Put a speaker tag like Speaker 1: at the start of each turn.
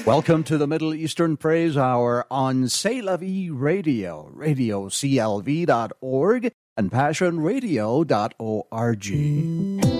Speaker 1: Welcome to the Middle Eastern Praise Hour on C'est La Vie Radio, radioclv.org and passionradio.org.